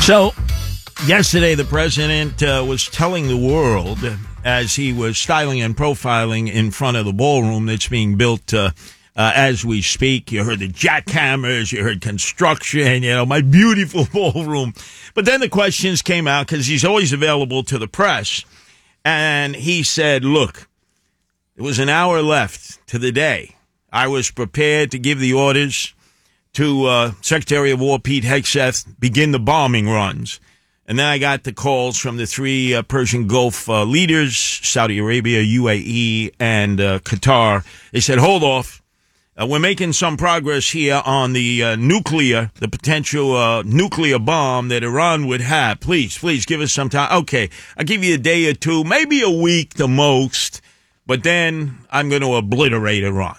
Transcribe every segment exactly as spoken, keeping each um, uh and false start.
So, yesterday the president uh, was telling the world as he was styling and profiling in front of the ballroom that's being built uh, uh, as we speak. You heard the jackhammers, you heard construction, you know, my beautiful ballroom. But then the questions came out because he's always available to the press. And he said, look, it was an hour left to the day. I was prepared to give the orders to uh, Secretary of War Pete Hegseth, begin the bombing runs. And then I got the calls from the three uh, Persian Gulf uh, leaders, Saudi Arabia, U A E, and uh, Qatar. They said, hold off. Uh, we're making some progress here on the uh, nuclear, the potential uh, nuclear bomb that Iran would have. Please, please give us some time. Okay, I'll give you a day or two, maybe a week the most, but then I'm going to obliterate Iran.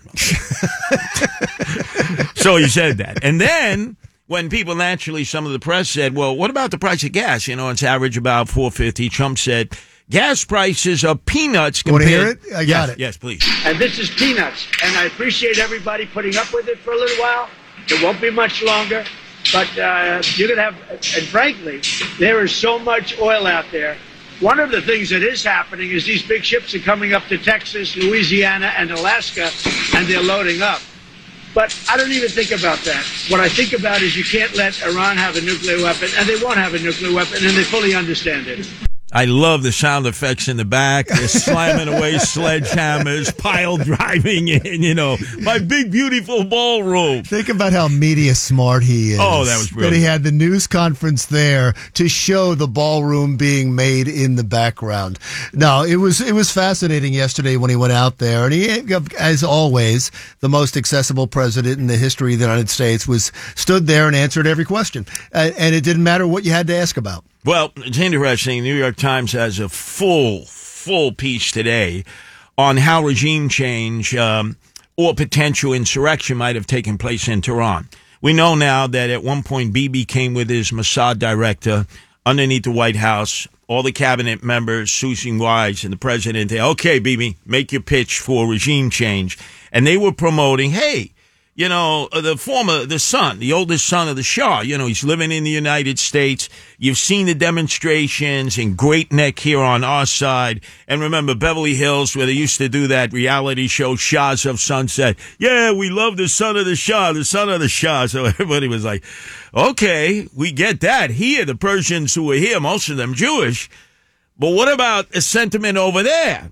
So he said that. And then when people naturally, some of the press said, well, what about the price of gas? You know, it's average about four fifty. Trump said, gas prices are peanuts compared. Want to hear it? I got yes, it. Yes, please. And this is peanuts. And I appreciate everybody putting up with it for a little while. It won't be much longer. But uh, you're going to have, and frankly, there is so much oil out there. One of the things that is happening is these big ships are coming up to Texas, Louisiana, and Alaska, and they're loading up. But I don't even think about that. What I think about is you can't let Iran have a nuclear weapon, and they won't have a nuclear weapon, and they fully understand it. I love the sound effects in the back. They're slamming away sledgehammers, pile driving in, you know, my big, beautiful ballroom. Think about how media smart he is. Oh, that was brilliant. That he had the news conference there to show the ballroom being made in the background. No, it was it was fascinating yesterday when he went out there. And he, as always, the most accessible president in the history of the United States, was stood there and answered every question. Uh, and it didn't matter what you had to ask about. Well, it's interesting. The New York Times has a full, full piece today on how regime change um, or potential insurrection might have taken place in Tehran. We know now that at one point Bibi came with his Mossad director underneath the White House, all the cabinet members, Susie Wise and the president. They, okay, Bibi, make your pitch for regime change. And they were promoting, hey, you know, the former, the son, the oldest son of the Shah, you know, he's living in the United States. You've seen the demonstrations in Great Neck here on our side. And remember Beverly Hills, where they used to do that reality show, Shahs of Sunset. Yeah, we love the son of the Shah, the son of the Shah. So everybody was like, okay, we get that. Here, the Persians who were here, most of them Jewish. But what about a sentiment over there?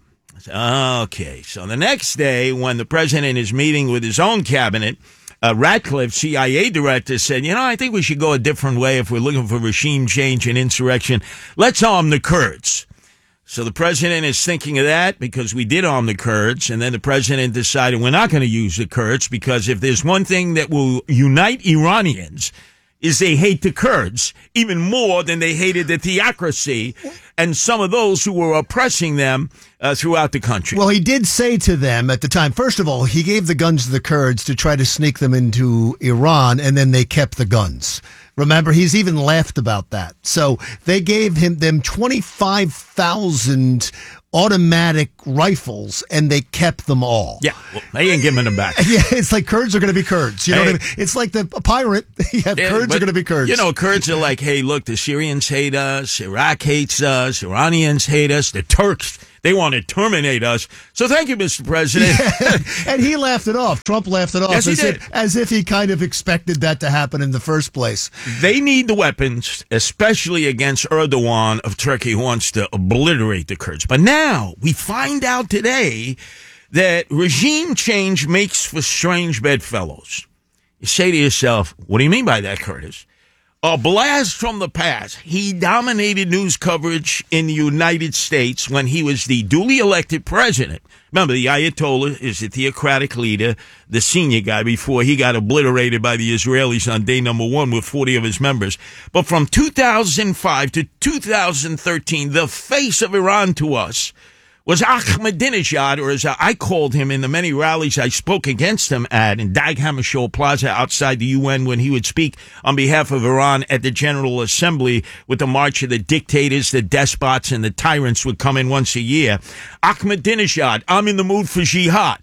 Okay, so the next day when the president is meeting with his own cabinet, uh, Ratcliffe, C I A director, said, you know, I think we should go a different way if we're looking for regime change and insurrection. Let's arm the Kurds. So the president is thinking of that because we did arm the Kurds, and then the president decided we're not going to use the Kurds because if there's one thing that will unite Iranians is they hate the Kurds even more than they hated the theocracy and some of those who were oppressing them uh, throughout the country. Well, he did say to them at the time, first of all, he gave the guns to the Kurds to try to sneak them into Iran, and then they kept the guns. Remember, he's even laughed about that. So they gave him them twenty-five thousand automatic rifles, and they kept them all. Yeah, well, they ain't giving them back. Yeah, it's like Kurds are going to be Kurds. You know hey, what I mean? It's like the a pirate. Yeah, yeah, Kurds but, are going to be Kurds. You know, Kurds are like, hey, look, the Syrians hate us, Iraq hates us, Iranians hate us, the Turks, they want to terminate us. So thank you, Mister President. Yeah, and he laughed it off. Trump laughed it off. Yes, he as, did. If, as if he kind of expected that to happen in the first place. They need the weapons, especially against Erdogan of Turkey, who wants to obliterate the Kurds. But now we find out today that regime change makes for strange bedfellows. You say to yourself, what do you mean by that, Curtis? A blast from the past. He dominated news coverage in the United States when he was the duly elected president. Remember, the Ayatollah is the theocratic leader, the senior guy, before he got obliterated by the Israelis on day number one with forty of his members. But from two thousand five to two thousand thirteen, the face of Iran to us was Ahmadinejad, or as I called him in the many rallies I spoke against him at in Dag Hammarskjöld Plaza outside the U N when he would speak on behalf of Iran at the General Assembly with the march of the dictators, the despots, and the tyrants would come in once a year. Ahmadinejad, I'm in the mood for jihad.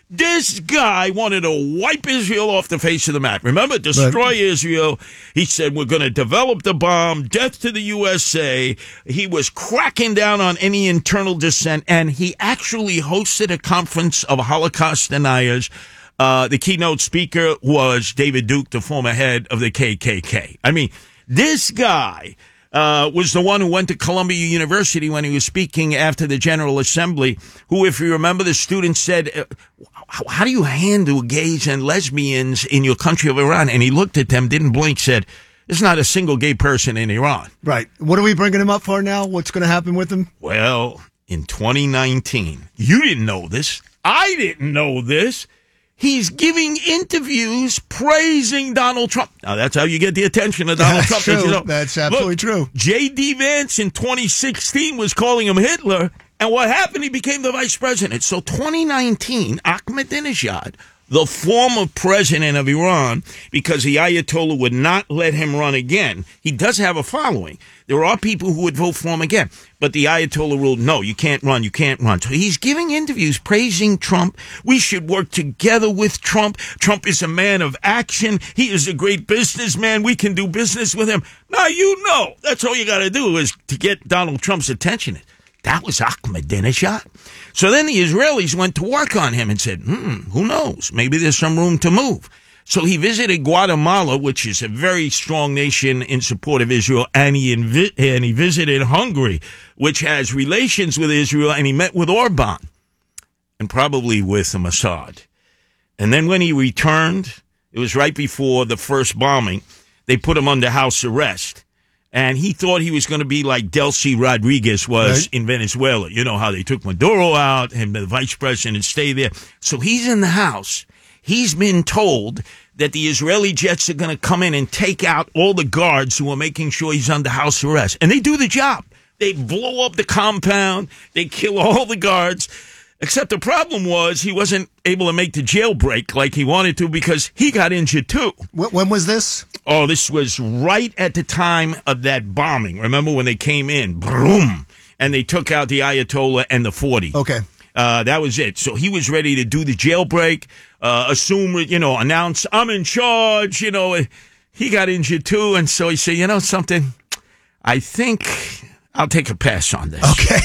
This guy wanted to wipe Israel off the face of the map. Remember, destroy right. Israel. He said, we're going to develop the bomb, death to the U S A. He was cracking down on any internal dissent, and he actually hosted a conference of Holocaust deniers. Uh, the keynote speaker was David Duke, the former head of the K K K. I mean, this guy uh, was the one who went to Columbia University when he was speaking after the General Assembly, who, if you remember, the students said, how do you handle gays and lesbians in your country of Iran? And he looked at them, didn't blink, said, there's not a single gay person in Iran. Right. What are we bringing him up for now? What's going to happen with him? Well, in twenty nineteen, you didn't know this. I didn't know this. He's giving interviews praising Donald Trump. Now, that's how you get the attention of Donald that's Trump. True. You know, that's absolutely look, true. J D. Vance in twenty sixteen was calling him Hitler. And what happened? He became the vice president. So twenty nineteen, Ahmadinejad, the former president of Iran, because the Ayatollah would not let him run again. He does have a following. There are people who would vote for him again. But the Ayatollah ruled, no, you can't run, you can't run. So he's giving interviews praising Trump. We should work together with Trump. Trump is a man of action. He is a great businessman. We can do business with him. Now, you know, that's all you got to do is to get Donald Trump's attention. That was Ahmadinejad. So then the Israelis went to work on him and said, hmm, who knows? Maybe there's some room to move. So he visited Guatemala, which is a very strong nation in support of Israel, and he, invi- and he visited Hungary, which has relations with Israel, and he met with Orban and probably with Mossad. And then when he returned, it was right before the first bombing, they put him under house arrest. And he thought he was going to be like Delcy Rodriguez was right. in Venezuela. You know how they took Maduro out and the vice president stayed there. So he's in the house. He's been told that the Israeli jets are going to come in and take out all the guards who are making sure he's under house arrest. And they do the job. They blow up the compound. They kill all the guards. Except the problem was he wasn't able to make the jailbreak like he wanted to because he got injured too. When was this? Oh, this was right at the time of that bombing. Remember when they came in, boom, and they took out the Ayatollah and the forty. Okay. Uh, that was it. So he was ready to do the jailbreak, uh, assume, you know, announce, I'm in charge, you know. He got injured too, and so he said, you know something, I think I'll take a pass on this. Okay.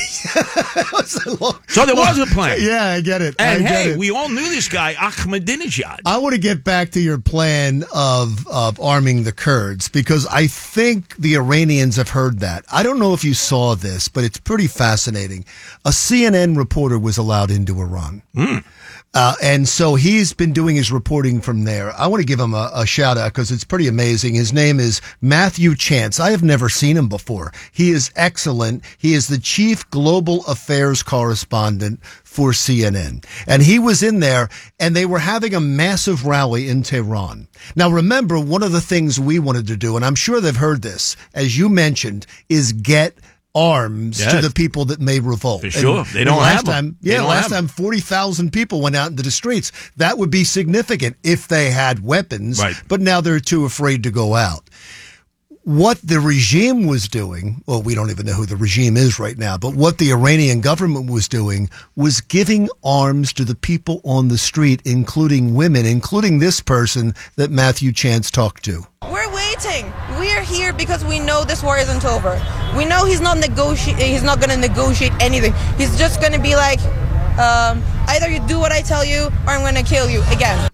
So there was a plan. Yeah, I get it. And I get hey, it. we all knew this guy, Ahmadinejad. I want to get back to your plan of, of arming the Kurds because I think the Iranians have heard that. I don't know if you saw this, but it's pretty fascinating. A C N N reporter was allowed into Iran. Mm. Uh, and so he's been doing his reporting from there. I want to give him a, a shout out because it's pretty amazing. His name is Matthew Chance. I have never seen him before. He is excellent. He is the chief global affairs correspondent for C N N. And he was in there and they were having a massive rally in Tehran. Now, remember, one of the things we wanted to do, and I'm sure they've heard this, as you mentioned, is get arms yes. to the people that may revolt. For sure. And, they don't last have them. time, Yeah, last time forty thousand people went out into the streets. That would be significant if they had weapons, right. but now they're too afraid to go out. What the regime was doing, well, we don't even know who the regime is right now, but what the Iranian government was doing was giving arms to the people on the street, including women, including this person that Matthew Chance talked to. We're waiting. We're here because we know this war isn't over. We know he's not negotiate. He's not going to negotiate anything. He's just going to be like, um, either you do what I tell you or I'm going to kill you again.